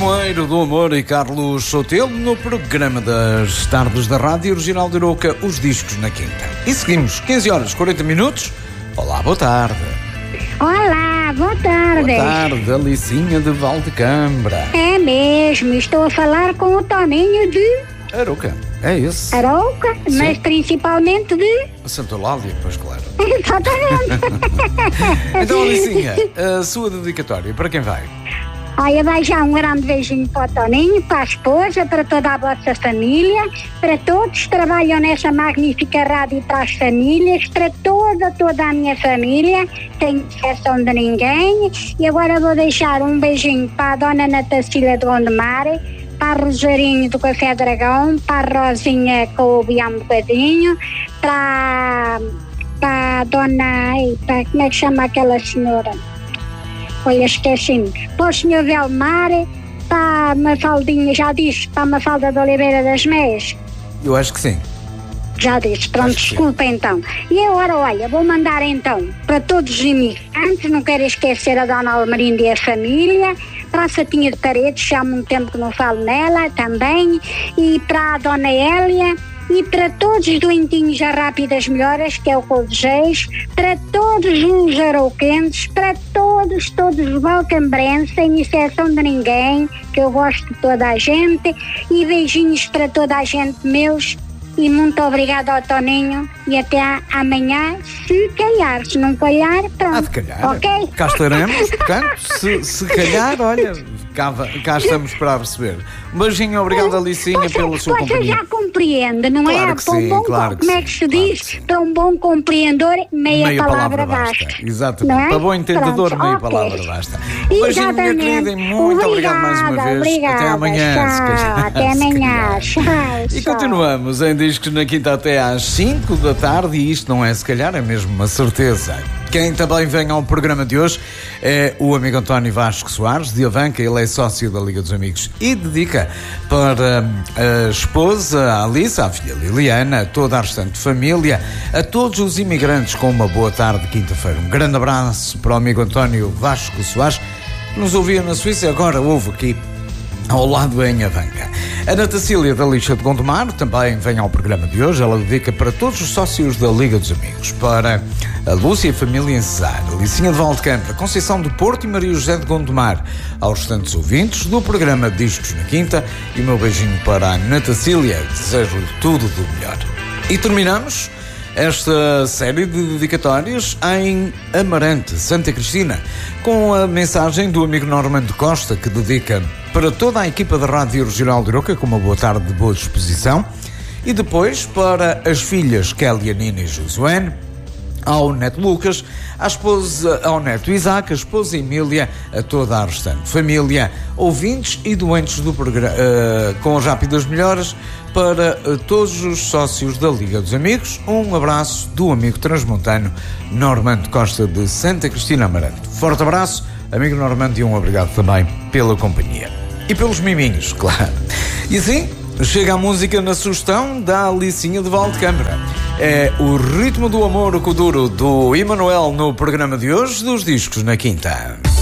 Limoeiro do Amor e Carlos Sotelo no programa das tardes da Rádio Regional de Arouca, Os Discos na Quinta. E seguimos, 15 horas 40 minutos. Olá, boa tarde. Olá, boa tarde. Boa tarde, Alicinha de Valdecambra. É mesmo, estou a falar com o Toninho de Arouca, é isso. Arouca, Sim. mas principalmente de... Santa Eulália, pois claro. Exatamente. Então, Alicinha, a sua dedicatória, para quem vai? Olha, vai já um grande beijinho para o Toninho, para a esposa, para toda a vossa família, para todos que trabalham nessa magnífica rádio e para as famílias, para toda a minha família, sem exceção de ninguém. E agora vou deixar um beijinho para a Dona Natacília de Gondomar, para a Rosarinho do Café Dragão, para a Rosinha que ouvi há um bocadinho, para a Dona... como é que chama aquela senhora? Olha, esqueci-me. Para o Sr. Velmar, para a Mafaldinha, já disse, para a Mafalda de Oliveira das Meias. Eu acho que sim. Já disse, pronto, desculpa então. E agora, olha, vou mandar então para todos os imigrantes, não quero esquecer a Dona Almerinda e a família, para a Fatinha de Paredes, já há muito tempo que não falo nela também, e para a Dona Hélia, e para todos os doentinhos já rápidas melhoras, que é o que eu desejo, para todos os arauquenses, para todos os valcambrenses, sem exceção de ninguém, que eu gosto de toda a gente, e beijinhos para toda a gente meus, e muito obrigado ao Toninho, e até amanhã, se calhar, se não calhar, pronto. Há de calhar, ok? Cá estaremos, portanto, se calhar, olha, cá estamos para receber. Um beijinho, obrigado, Alicinha, pela sua companhia. Você já compreende, não claro é? Que sim, claro como é que se diz? Para um bom compreendedor, meia palavra basta. Exatamente, é? para bom entendedor, pronto, meia okay. palavra basta. Um beijinho, minha querida, e muito obrigado mais uma vez. Obrigada, até amanhã. Tchau, até amanhã. E continuamos em Discos na Quinta até às 5 da tarde, e isto não é se calhar, é mesmo uma certeza. Quem também vem ao programa de hoje é o amigo António Vasco Soares, de Avanca. Ele é sócio da Liga dos Amigos e dedica para a esposa, a Alice, a filha Liliana, a toda a restante família, a todos os imigrantes com uma boa tarde de quinta-feira. Um grande abraço para o amigo António Vasco Soares, que nos ouvia na Suíça e agora ouve aqui ao lado em Avanca. A Natacília da Lixa de Gondomar também vem ao programa de hoje. Ela dedica para todos os sócios da Liga dos Amigos, para a Lúcia e a família em Cesar, a Licinha de Valdecambra, Conceição do Porto e Maria José de Gondomar, aos restantes ouvintes do programa Discos na Quinta, e o meu beijinho para a Natacília. Desejo-lhe tudo do melhor. E terminamos esta série de dedicatórias em Amarante, Santa Cristina, com a mensagem do amigo Normando Costa, que dedica para toda a equipa da Rádio Regional de Arouca, com uma boa tarde de boa disposição, e depois para as filhas Kélia, Nina e Josué, ao neto Lucas, à esposa, ao neto Isaac, a esposa Emília, a toda a restante família, ouvintes e doentes do programa, com as rápidas melhoras, para todos os sócios da Liga dos Amigos. Um abraço do amigo transmontano Normando Costa, de Santa Cristina, Amarante. Forte abraço, amigo Normando, e um obrigado também pela companhia. E pelos miminhos, claro. E assim, chega a música na sugestão da Alicinha de Valdecambra. É o Ritmo do Amor, o Kuduro, do Emanuel, no programa de hoje dos Discos na Quinta.